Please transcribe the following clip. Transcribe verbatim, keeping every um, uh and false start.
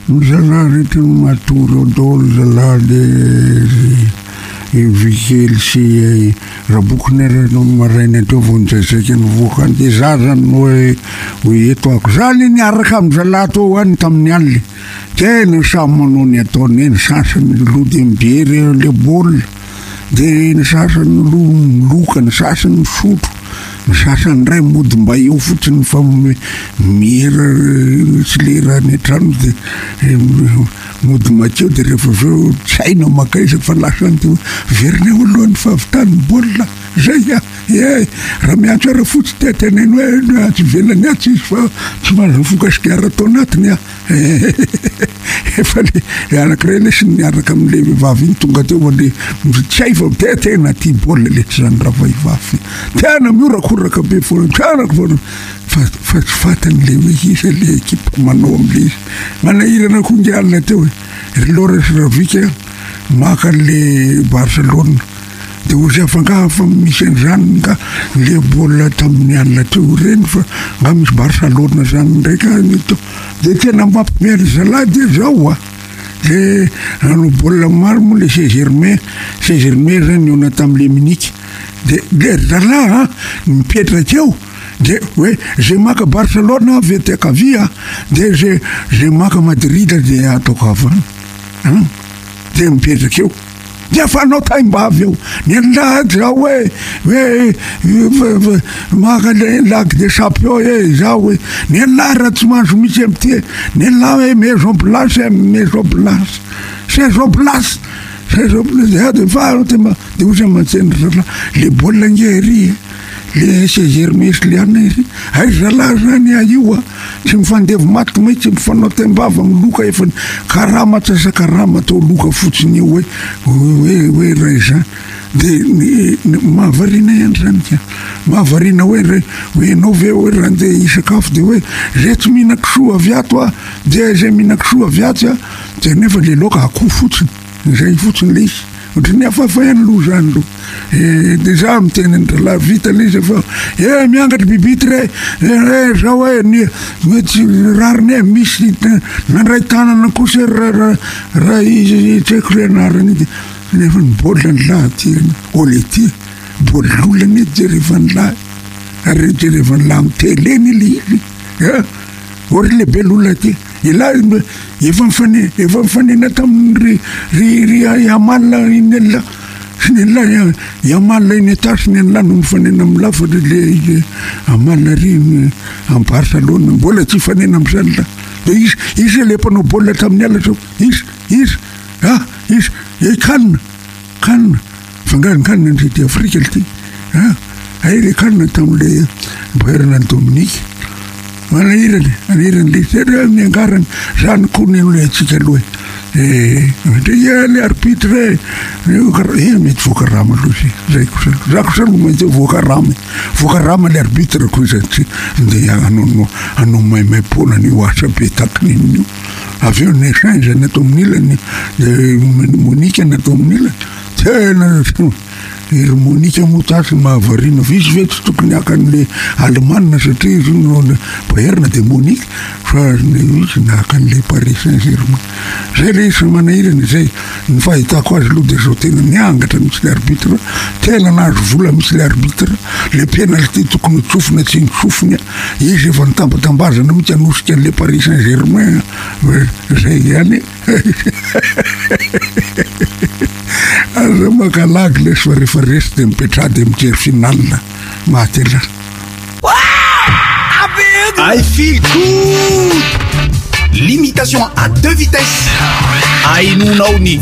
zalahy rehetra matory daholo zalahy le vikely sy rabokony rano maraina teo vao nizaizaiky nivoaka any de za zany hoe hoe eto ako zany niaraka amin'ny zalahy teo any tamin'ny alina tena samy manao ny ataony eny sasany lody mibery le baolina de ny sasany loka ny sasany misotro ny sasany ray mody mba eo fotsiny fa mihera sy lera ny trano de mody makeo de rehefa aveo tsy haina makaiza fa lasany teo verina olohan'ny favitany baolina zay a e raha miantso ara fotsy te teneny hoe tsy velany a tsy izy fa tsy mahazo fokasikara tao anatiny a efa le anak'iray le sy niaraka amin'le vehivavy iny tonga teo le tsy hay fa te tena ty baolina le tsy zany raha vehivavy tena miorakoraka be fo tianako fa fa tsy fatany le hoe izy le ekipiko manao amin'le izy manahirana kongialina teo ry Loris Ravika maka le Barcelone de ozy afanga fa misy an'izany ka le baolina tamin'ny alina teo reny fa nga misy Barcelone zany ndraika to de tena mampimely zalahy de zao a de ano baolina maro moa le Saint-Germain Saint-Germain zany ona tamin'le Munich de le zalahy mipetraka eo de hoe zay maka Barcelone avy ety akavia de zay zay maka Madrid de ataoko avany de mipetraka eo de afanao taim-bavy eo ny an'lahy zao hoe hoe maka le lac de champion e zao hoe ny an'lahy raha tsy mahazo misy amty ny an'lahy hoe maison place maison place saison place saison place de fa de ozy amantsena zalahy le baolina ngery le Saint-Germain sy le ana izy ay zalahy zany a io a tsy mifandevy maty mai tsy mifanao tembava miloka efa karama tsasa karama tao loka fotsiny io hoe hoe hoe ray zany de mahavarina ihany zany ka mahavarina hoe hoe anao ve hoe raha ndeha hisakafo de hoe zay tsy mihinan-kisoa avy ato a de zay mihinan-kisoa avy atsy a de nefa le loka akoho fotsiny zay fotsiny le izy ohatrany afafa ihany lo zany lo de za miteny ndrala vita le izy fa e miangatry bibitra e zao hoe mety rariny e misy nandray tanana kosa raha izy tsy haiko le anarany de nefa ny baolina ny lahy ty ole ty baolina olany edy jereva ny lahy ary jereva ny lahy miteleny le izy ory le belolona ty ilahy efa mifane efa mifanena tamin'ny ry ry Yamal iny la sy ny la Yamal iny ata sy ny la no mifanena am'la fa le Yamal ry am Barcelone mbola tsy fanena am'zany la de izy izy le mpanao baolina tamin'ny ala zao izy izy ah izy e kanna kanna fangany kanna ny Afrika ty ah ay le kanna tamin'le Bayern Dominique manahirany anirany le tena miangarany zany kony le atsika aloha e de le arbitre e mety voakarama lozy zay kosa zako sa maintsy voakarama voakarama le arbitre koa zany de anao anao maimai-pona ny oasa be takin'iny io avy eo ny change zany atao amin'ny ilany Monique natao amin'ny ilany tena ry Monique motasy mahavarina izy ve tsy tokony hakan'le Allemanina satria izy no Bayern de Monique fa izy nahakan'le Paris Saint-Germain zay le izy manahirana zay ny fahitako azy aloha de zao tena niangatra misy le arbitre tena nahazo vola misy le arbitre le penalty tokony tsofina tsy nitsofiny izy efa nitambatambazana mitsy anosika an'le Paris Saint-Germain zay ihany aza makalagy le fa rehefa resy de mipetrah de mijery finale maty ala I feel good. Limitation à deux vitesses. Aïnouna